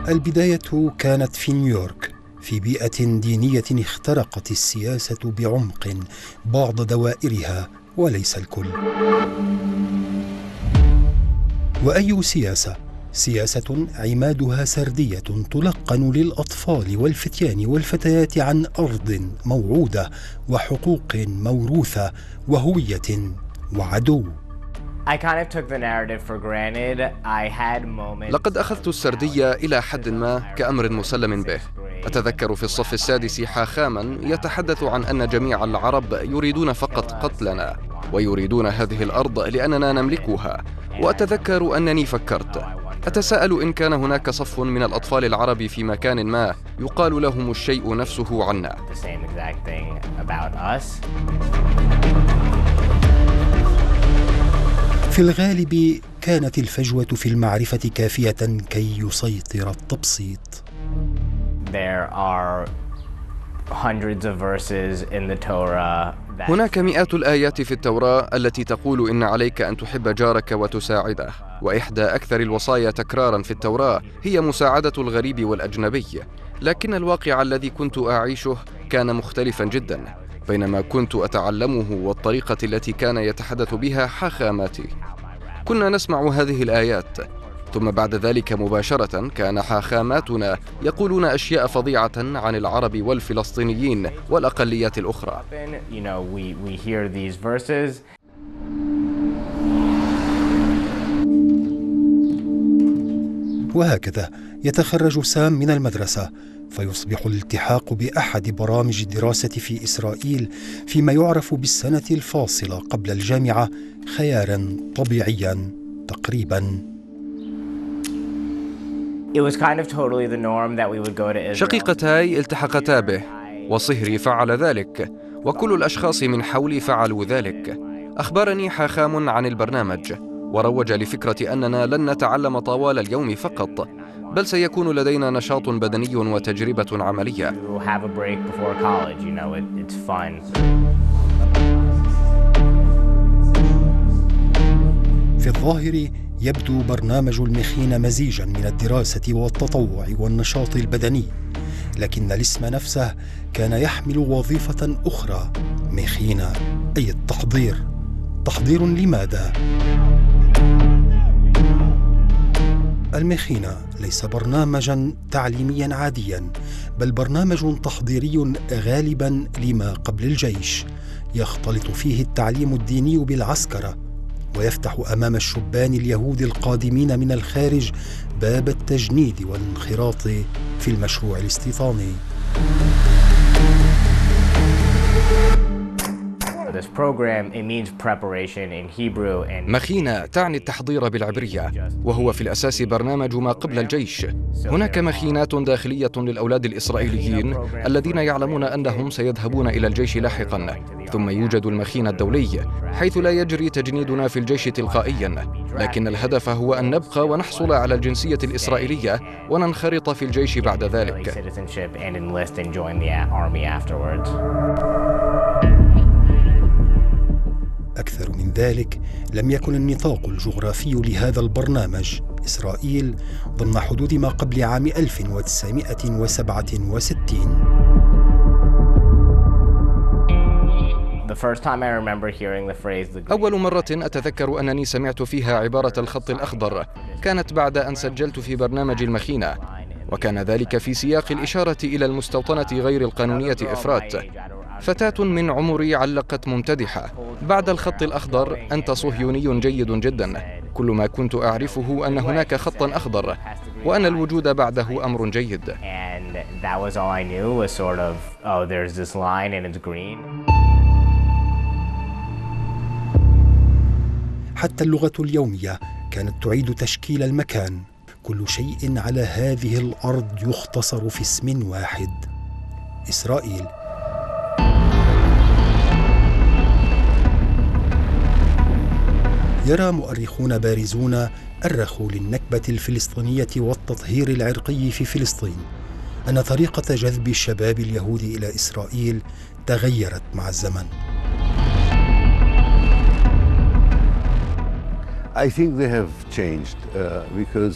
البداية كانت في نيويورك، في بيئة دينية اخترقت السياسة بعمق بعض دوائرها وليس الكل. وأي سياسة؟ سياسة عمادها سردية تلقن للأطفال والفتيان والفتيات عن أرض موعودة وحقوق موروثة وهوية وعدو. لقد أخذت السردية إلى حد ما كأمر مسلم به. أتذكر في الصف السادس حاخاما يتحدث عن أن جميع العرب يريدون فقط قتلنا ويريدون هذه الأرض لأننا نملكها. وأتذكر أنني فكرت، أتساءل إن كان هناك صف من الأطفال العرب في مكان ما يقال لهم الشيء نفسه عنا. في الغالب كانت الفجوة في المعرفة كافية كي يسيطر التبسيط. هناك مئات الآيات في التوراة التي تقول إن عليك أن تحب جارك وتساعده، وإحدى أكثر الوصايا تكراراً في التوراة هي مساعدة الغريب والأجنبي. لكن الواقع الذي كنت أعيشه كان مختلفاً جداً بينما كنت أتعلمه والطريقة التي كان يتحدث بها حاخاماتي. كنا نسمع هذه الآيات، ثم بعد ذلك مباشرة كان حاخاماتنا يقولون أشياء فظيعة عن العرب والفلسطينيين والأقليات الأخرى. وهكذا يتخرج سام من المدرسة فيصبح الالتحاق بأحد برامج الدراسة في إسرائيل فيما يعرف بالسنة الفاصلة قبل الجامعة خياراً طبيعياً تقريباً. شقيقتاي التحقتا به، وصهري فعل ذلك، وكل الأشخاص من حولي فعلوا ذلك. أخبرني حاخام عن البرنامج وروج لفكرة أننا لن نتعلم طوال اليوم فقط، بل سيكون لدينا نشاط بدني وتجربة عملية. في الظاهر يبدو برنامج المخينة مزيجاً من الدراسة والتطوع والنشاط البدني، لكن الاسم نفسه كان يحمل وظيفة أخرى، مخينة، أي التحضير. تحضير لماذا؟ المخينة ليس برنامجاً تعليمياً عادياً، بل برنامج تحضيري غالباً لما قبل الجيش، يختلط فيه التعليم الديني بالعسكرة، ويفتح أمام الشبان اليهود القادمين من الخارج باب التجنيد والانخراط في المشروع الاستيطاني. مخينة تعني التحضير بالعبرية، وهو في الأساس برنامج ما قبل الجيش. هناك مخينات داخلية للأولاد الإسرائيليين الذين يعلمون أنهم سيذهبون إلى الجيش لاحقا، ثم يوجد المخينة الدولي حيث لا يجري تجنيدنا في الجيش تلقائيا، لكن الهدف هو أن نبقى ونحصل على الجنسية الإسرائيلية وننخرط في الجيش بعد ذلك. أكثر من ذلك، لم يكن النطاق الجغرافي لهذا البرنامج إسرائيل ضمن حدود ما قبل عام 1967. أول مرة أتذكر أنني سمعت فيها عبارة الخط الأخضر كانت بعد أن سجلت في برنامج المخينة، وكان ذلك في سياق الإشارة إلى المستوطنة غير القانونية إفرات. فتاة من عمري علقت ممتدحة: بعد الخط الأخضر أنت صهيوني جيد جدا. كل ما كنت أعرفه أن هناك خطا أخضر وأن الوجود بعده أمر جيد. حتى اللغة اليومية كانت تعيد تشكيل المكان. كل شيء على هذه الأرض يختصر في اسم واحد: إسرائيل. يرى مؤرخون بارزون أرخوا للنكبة الفلسطينية والتطهير العرقي في فلسطين أن طريقة جذب الشباب اليهود إلى إسرائيل تغيرت مع الزمن. I think they have changed because